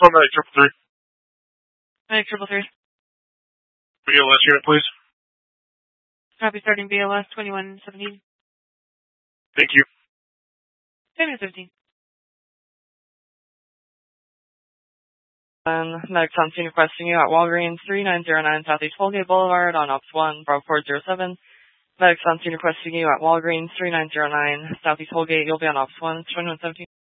on Medic 333. Medic 333. BLS unit, please. Copy, starting BLS 2117. Thank you. 10-15. Medic Sunstein requesting you at Walgreens 3909 Southeast Holgate Boulevard on Ops 1, Bravo 407. Medic Sunstein requesting you at Walgreens 3909 Southeast Holgate. You'll be on Ops 1, 2117.